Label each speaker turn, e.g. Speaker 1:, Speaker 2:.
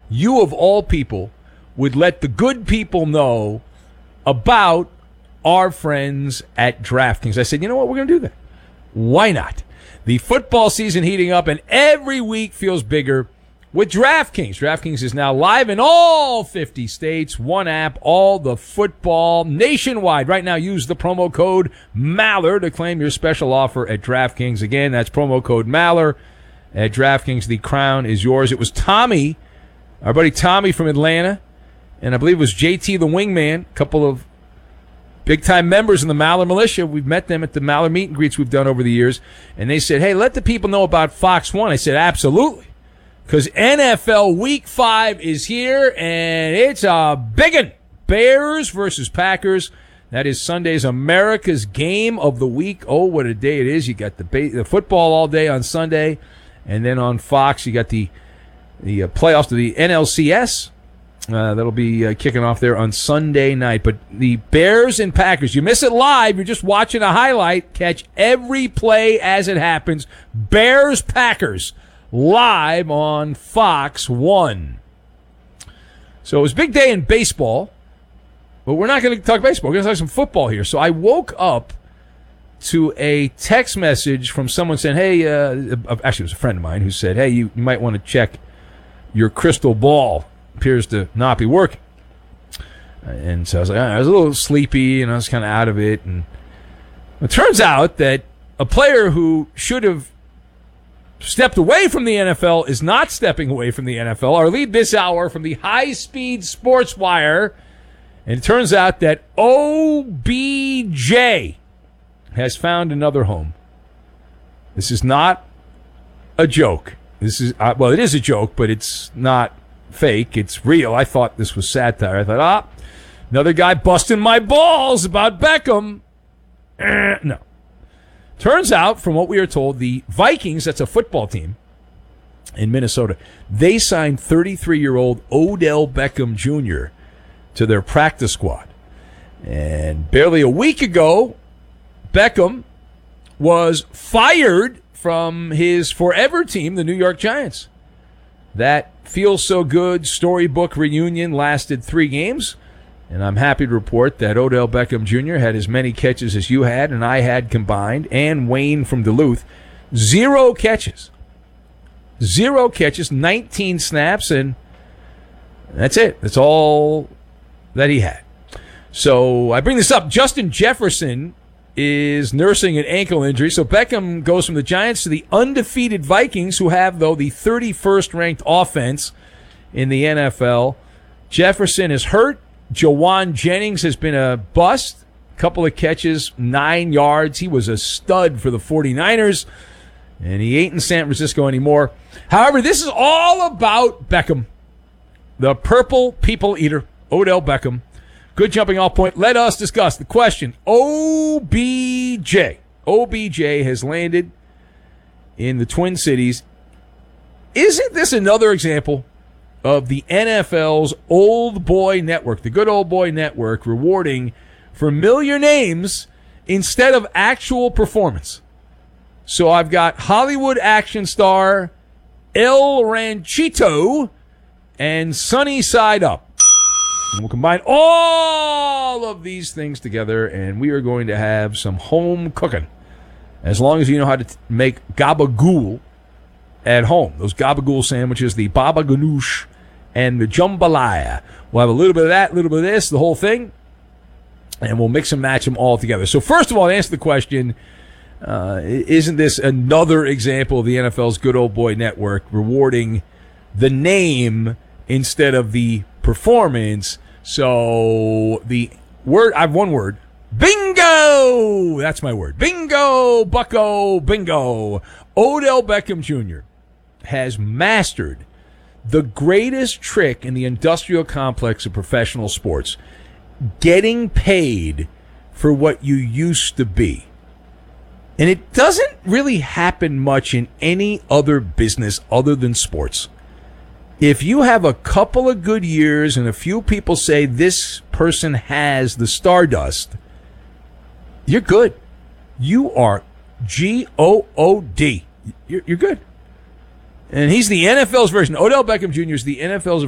Speaker 1: you of all people would let the good people know about our friends at DraftKings. I said, you know what? We're going to do that. Why not? The football season heating up, and every week feels bigger with DraftKings. DraftKings is now live in all 50 states. One app, all the football nationwide. Right now, use the promo code Maller to claim your special offer at DraftKings. Again, that's promo code Maller at DraftKings. The crown is yours. It was Tommy, our buddy Tommy from Atlanta, and I believe it was JT the Wingman, a couple of big-time members in the Maller Militia. We've met them at the Maller meet and greets we've done over the years. And they said, hey, let the people know about Fox 1. I said, absolutely. Because NFL Week 5 is here, and it's a big one. Bears versus Packers. That is Sunday's America's game of the week. Oh, what a day it is. You got the football all day on Sunday. And then on Fox, you got the playoffs to the NLCS. That'll be kicking off there on Sunday night. But the Bears and Packers, you miss it live, you're just watching a highlight. Catch every play as it happens. Bears-Packers live on Fox 1. So it was a big day in baseball, but we're not going to talk baseball. We're going to talk some football here. So I woke up to a text message from someone saying, hey, actually it was a friend of mine who said, hey, you might want to check your crystal ball. Appears to not be working. And so I was like, I was a little sleepy, and I was kind of out of it. And it turns out that a player who should have stepped away from the NFL is not stepping away from the NFL. Our lead this hour from the High Speed Sports Wire. And it turns out that OBJ has found another home. This is not a joke. This is, well, it is a joke, but it's not fake. It's real. I thought this was satire. I thought, another guy busting my balls about Beckham. No. Turns out, from what we are told, the Vikings, that's a football team in Minnesota, they signed 33-year-old Odell Beckham Jr. to their practice squad. And barely a week ago, Beckham was fired from his forever team, the New York Giants. That Feels So Good storybook reunion lasted 3 games, and I'm happy to report that Odell Beckham Jr. had as many catches as you had and I had combined, and Wayne from Duluth. 0 catches. 0 catches, 19 snaps, and that's it. That's all that he had. So I bring this up. Justin Jefferson is nursing an ankle injury. So Beckham goes from the Giants to the undefeated Vikings, who have, though, the 31st ranked offense in the NFL. Jefferson is hurt. Jawan Jennings has been a bust. Couple of catches, 9 yards. He was a stud for the 49ers, and he ain't in San Francisco anymore. However, this is all about Beckham, the purple people eater, Odell Beckham. Good jumping off point. Let us discuss the question. OBJ. OBJ has landed in the Twin Cities. Isn't this another example of the NFL's old boy network, the good old boy network, rewarding familiar names instead of actual performance? So I've got Hollywood action star El Ranchito and Sunny Side Up. And we'll combine all of these things together, and we are going to have some home cooking. As long as you know how to make gabagool at home. Those gabagool sandwiches, the baba ganoush and the jambalaya. We'll have a little bit of that, a little bit of this, the whole thing, and we'll mix and match them all together. So first of all, to answer the question, isn't this another example of the NFL's good old boy network rewarding the name instead of the performance? So the word, I have one word. Bingo! That's my word. Bingo! Bucko! Bingo! Odell Beckham Jr. has mastered the greatest trick in the industrial complex of professional sports. Getting paid for what you used to be. And it doesn't really happen much in any other business other than sports. If you have a couple of good years and a few people say this person has the stardust, you're good. You are G-O-O-D. You're good. And he's the NFL's version. Odell Beckham Jr. is the NFL's